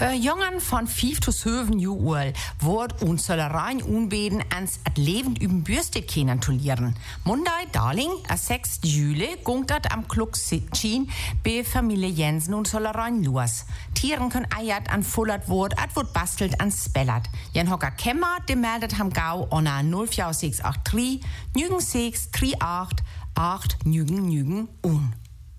Jongeren van 5 tot 7 jaar oud wordt ons rein unbeden ans het levend üben Bürste kennen zu lernen. Monday, Darling, 6. Juli, gongt dat am Klok Chin bei Familie Jensen und rein los. Tieren können eiert an Fullert Wort, at wird bastelt an Spellert. Jan Hocker Kemmer, de meldet ham Gau onna 04683 9638 8 Nügen un.